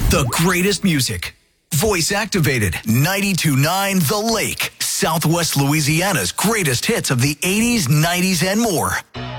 The greatest music. Voice activated. 92.9 The Lake. Southwest Louisiana's greatest hits of the 80s, 90s, and more.